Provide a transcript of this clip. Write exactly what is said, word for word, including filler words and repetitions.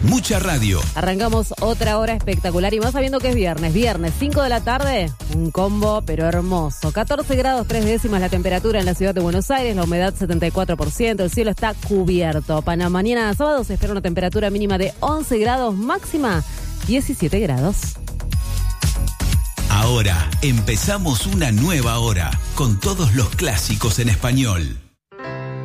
Mucha radio. Arrancamos otra hora espectacular y más sabiendo que es viernes. Viernes, cinco de la tarde, un combo pero hermoso. catorce grados, tres décimas la temperatura en la ciudad de Buenos Aires, la humedad setenta y cuatro por ciento, el cielo está cubierto. Para mañana sábado se espera una temperatura mínima de once grados, máxima diecisiete grados. Ahora empezamos una nueva hora con todos los clásicos en español.